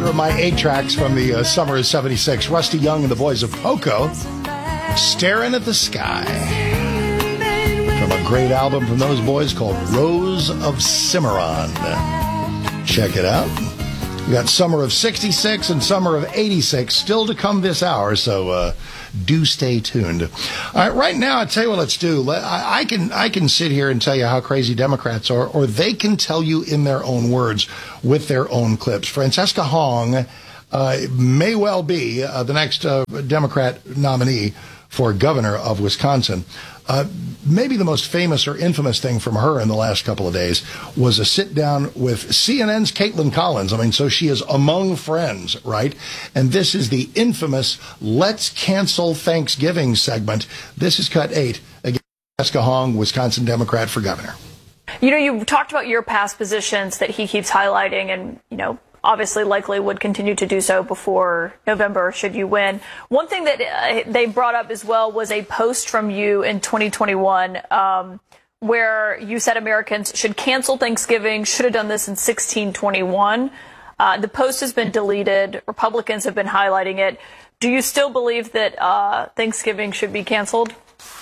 of my 8 tracks from the summer of 76. Rusty Young and the Boys of Poco, Staring at the Sky. From a great album from those boys called Rose of Cimarron. Check it out. We got summer of 66 and summer of 86 still to come this hour, so do stay tuned. All right, right now, I'll tell you what let's do. I can sit here and tell you how crazy Democrats are, or they can tell you in their own words with their own clips. Francesca Hong may well be the next Democrat nominee for governor of Wisconsin. Maybe the most famous or infamous thing from her in the last couple of days was a sit-down with CNN's Caitlin Collins. I mean, so she is among friends, right? And this is the infamous Let's Cancel Thanksgiving segment. This is Cut 8. Again, Francesca Hong, Wisconsin Democrat for governor. You know, you talked about your past positions that he keeps highlighting and, you know, obviously likely would continue to do so before November should you win. One thing that they brought up as well was a post from you in 2021 where you said Americans should cancel Thanksgiving, should have done this in 1621. The post has been deleted. Republicans have been highlighting it. Do you still believe that Thanksgiving should be canceled?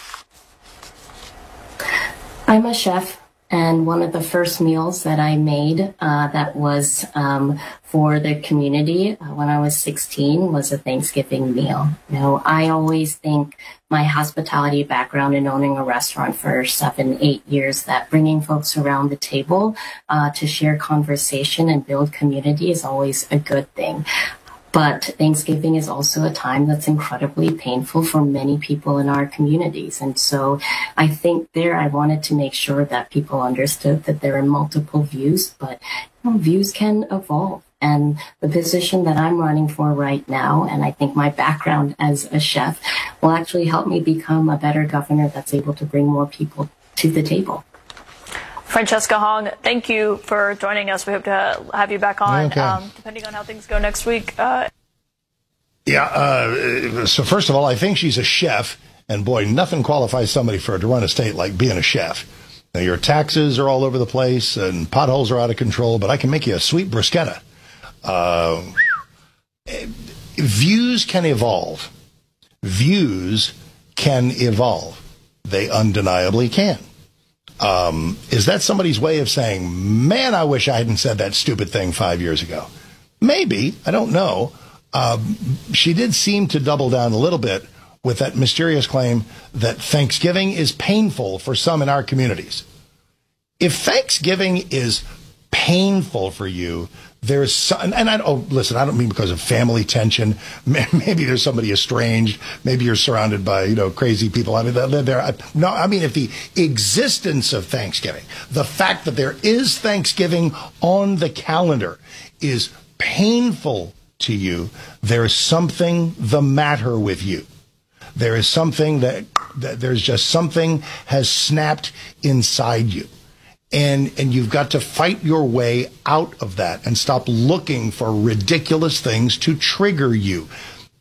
I'm a chef. And one of the first meals that I made that was for the community when I was 16 was a Thanksgiving meal. You know, I always think my hospitality background in owning a restaurant for 7-8 years, that bringing folks around the table to share conversation and build community is always a good thing. But Thanksgiving is also a time that's incredibly painful for many people in our communities. And so I think I wanted to make sure that people understood that there are multiple views, but you know, views can evolve. And the position that I'm running for right now, and I think my background as a chef, will actually help me become a better governor that's able to bring more people to the table. Francesca Hong, thank you for joining us. We hope to have you back on, depending on how things go next week. So first of all, I think she's a chef, and boy, nothing qualifies somebody to run a state like being a chef. Now, your taxes are all over the place, and potholes are out of control, but I can make you a sweet bruschetta. Views can evolve. Views can evolve. They undeniably can. Is that somebody's way of saying, man, I wish I hadn't said that stupid thing 5 years ago? Maybe. I don't know. She did seem to double down a little bit with that mysterious claim that Thanksgiving is painful for some in our communities. If Thanksgiving is painful for you, there's some, and I don't mean because of family tension. Maybe there's somebody estranged. Maybe you're surrounded by, crazy people. I mean, that live there. No, I mean, if the existence of Thanksgiving, the fact that there is Thanksgiving on the calendar is painful to you, there is something the matter with you. There is something that there's just something has snapped inside you. And you've got to fight your way out of that and stop looking for ridiculous things to trigger you.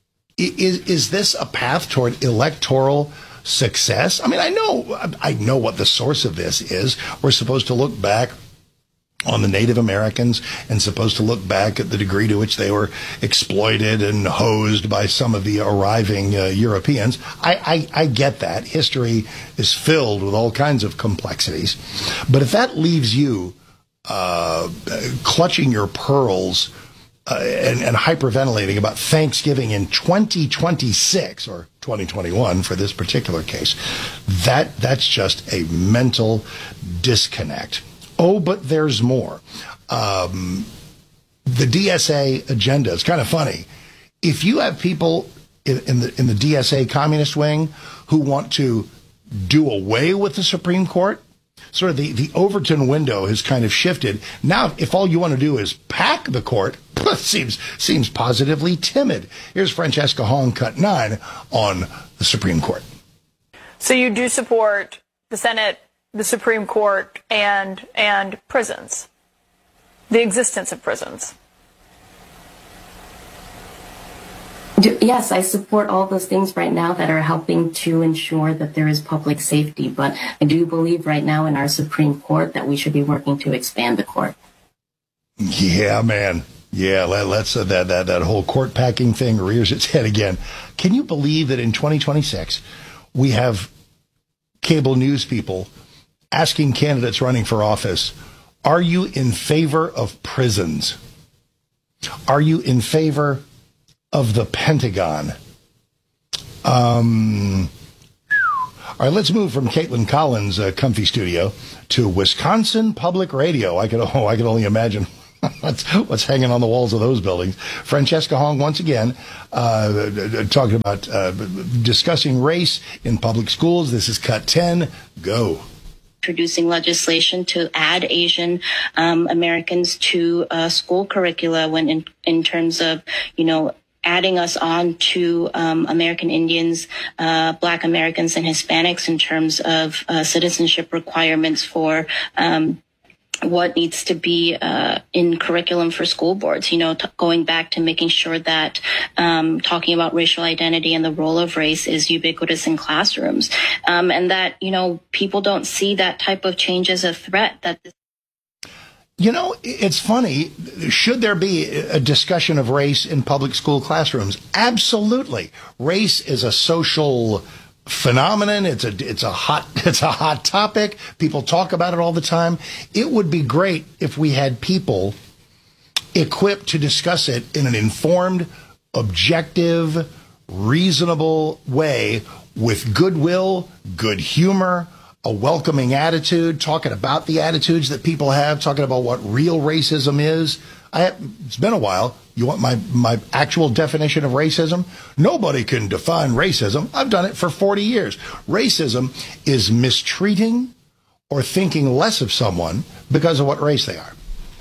Is this a path toward electoral success? I mean, I know what the source of this is. We're supposed to look back on the Native Americans and supposed to look back at the degree to which they were exploited and hosed by some of the arriving Europeans. I get that. History is filled with all kinds of complexities. But if that leaves you clutching your pearls and hyperventilating about Thanksgiving in 2026 or 2021 for this particular case, that's just a mental disconnect. Oh, but there's more. The DSA agenda is kind of funny. If you have people in the DSA communist wing who want to do away with the Supreme Court, sort of the Overton window has kind of shifted. Now, if all you want to do is pack the court, seems positively timid. Here's Francesca Hong, Cut 9, on the Supreme Court. So you do support the Senate, the Supreme Court, and prisons, the existence of prisons. Yes, I support all those things right now that are helping to ensure that there is public safety. But I do believe right now in our Supreme Court that we should be working to expand the court. Yeah, man. Yeah, let's that whole court packing thing rears its head again. Can you believe that in 2026 we have cable news people asking candidates running for office, are you in favor of prisons? Are you in favor of the Pentagon? All right, let's move from Caitlin Collins' comfy studio to Wisconsin Public Radio. I can only imagine what's hanging on the walls of those buildings. Francesca Hong, once again, talking about discussing race in public schools. This is Cut 10. Go. Introducing legislation to add Asian Americans to school curricula when in terms of, adding us on to American Indians, Black Americans, and Hispanics in terms of citizenship requirements for what needs to be in curriculum for school boards, going back to making sure that talking about racial identity and the role of race is ubiquitous in classrooms, and that, people don't see that type of change as a threat. It's funny. Should there be a discussion of race in public school classrooms? Absolutely. Race is a social phenomenon. It's a hot topic. People talk about it all the time. It would be great if we had people equipped to discuss it in an informed, objective, reasonable way with goodwill, good humor, a welcoming attitude, talking about the attitudes that people have, talking about what real racism is. It's been a while. You want my actual definition of racism? Nobody can define racism. I've done it for 40 years. Racism is mistreating or thinking less of someone because of what race they are.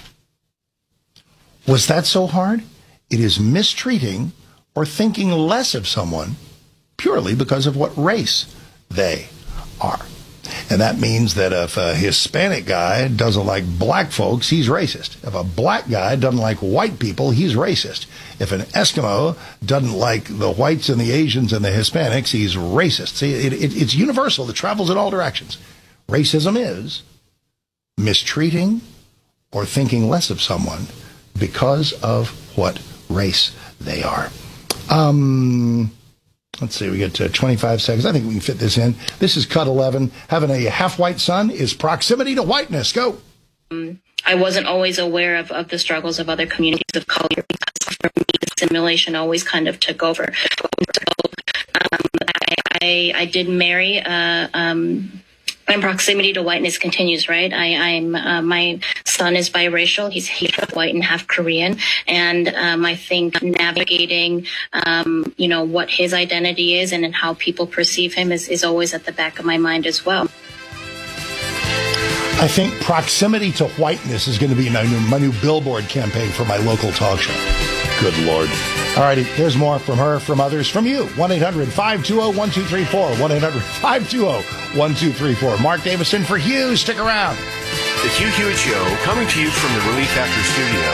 Was that so hard? It is mistreating or thinking less of someone purely because of what race they are. And that means that if a Hispanic guy doesn't like black folks, he's racist. If a black guy doesn't like white people, he's racist. If an Eskimo doesn't like the whites and the Asians and the Hispanics, he's racist. See, it's universal. It travels in all directions. Racism is mistreating or thinking less of someone because of what race they are. Let's see, we get to 25 seconds. I think we can fit this in. This is Cut 11. Having a half-white son is proximity to whiteness. Go. I wasn't always aware of the struggles of other communities of color because for me, assimilation always kind of took over. So, I did marry, and proximity to whiteness continues, right? My son is biracial. He's half white and half Korean. And I think navigating, what his identity is and how people perceive him is always at the back of my mind as well. I think proximity to whiteness is going to be my new billboard campaign for my local talk show. Good Lord. All righty, here's more from her, from others, from you. 1-800-520-1234. 1-800-520-1234. Mark Davison for Hugh. Stick around. The Hugh Hewitt Show, coming to you from the Relief Factor Studio.